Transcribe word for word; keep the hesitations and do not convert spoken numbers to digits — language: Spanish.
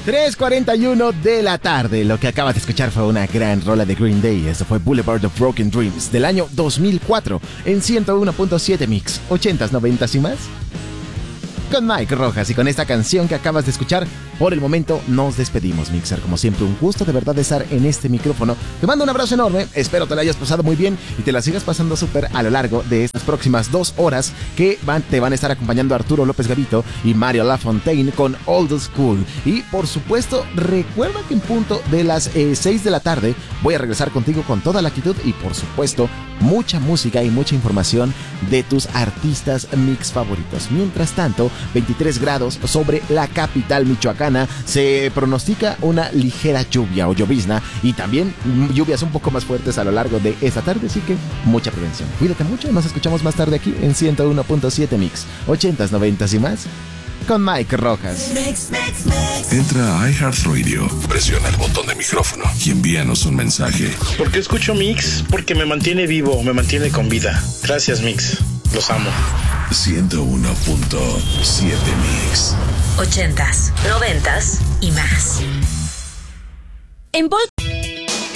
tres cuarenta y uno de la tarde. Lo que acabas de escuchar fue una gran rola de Green Day. Eso fue Boulevard of Broken Dreams del año dos mil cuatro en ciento uno punto siete Mix. ochentas, noventas y más. Con Mike Rojas y con esta canción que acabas de escuchar, por el momento nos despedimos, Mixer. Como siempre, un gusto de verdad de estar en este micrófono. Te mando un abrazo enorme, espero te la hayas pasado muy bien y te la sigas pasando súper a lo largo de estas próximas dos horas que van, te van a estar acompañando Arturo López Gavito y Mario Lafontaine con Old School. Y por supuesto, recuerda que en punto de las eh, seis de la tarde voy a regresar contigo con toda la actitud y por supuesto mucha música y mucha información de tus artistas mix favoritos. Mientras tanto, veintitrés grados sobre la capital michoacana. Se pronostica una ligera lluvia o llovizna y también lluvias un poco más fuertes a lo largo de esta tarde, así que mucha prevención. Cuídate mucho, nos escuchamos más tarde aquí en ciento uno punto siete Mix, ochentas, noventas y más, con Mike Rojas. Mix, mix, mix. Entra a iHeartRadio, presiona el botón de micrófono y envíanos un mensaje. ¿Por qué escucho Mix? Porque me mantiene vivo, me mantiene con vida. Gracias, Mix. Los amo. ciento uno punto siete Mix. Ochentas, noventas y más. En Volt